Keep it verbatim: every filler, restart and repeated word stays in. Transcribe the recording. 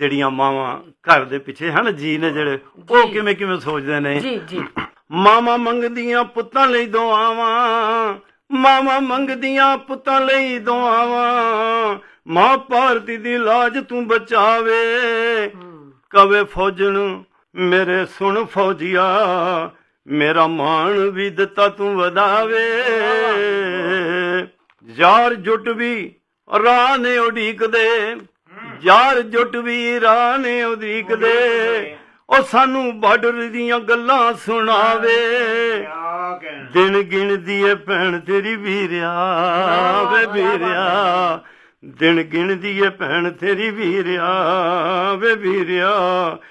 ਜਿਹੜੀਆਂ ਮਾਵਾਂ ਘਰ ਦੇ ਪਿੱਛੇ ਹਨ ਜੀ ਨੇ ਜਿਹੜੇ ਉਹ ਕਿਵੇਂ ਕਿਵੇਂ ਸੋਚਦੇ ਨੇ। ਜੀ ਜੀ ਮਾਵਾਂ ਮੰਗਦੀਆਂ ਪੁੱਤਾਂ ਲਈ ਦੁਆਵਾਂ, ਮਾਵਾਂ ਮੰਗਦੀਆਂ ਪੁੱਤਾਂ ਲਈ ਦੁਆਵਾਂ, ਮਾਂ ਭਾਰਤੀ ਦੀ ਲਾਜ ਤੂੰ ਬਚਾਵੇ। ਕਵੇ ਫੌਜਣ ਮੇਰੇ ਸੁਣ ਫੌਜੀਆ, ਮੇਰਾ ਮਾਣ ਵੀ ਦਿੱਤਾ ਤੂੰ ਵਧਾਵੇ। ਯਾਰ ਜੁੱਟ ਵੀ ਰਾਹ ਨੇ ਉਡੀਕਦੇ, ਯਾਰ ਜੁੱਟ ਵੀ ਰਾਹ ਨੇ ਉਡੀਕਦੇ, ਉਹ ਸਾਨੂੰ ਬਾਰਡਰ ਦੀਆਂ ਗੱਲਾਂ ਸੁਣਾਵੇ। ਦਿਨ ਗਿਣਦੀ ਏ ਭੈਣ ਤੇਰੀ ਵੀਰਿਆ ਵੇ ਵੀਰਿਆ, ਦਿਨ ਗਿਣਦੀ ਏ ਭੈਣ ਤੇਰੀ ਵੀਰਿਆ ਵੇ ਵੀਰਿਆ।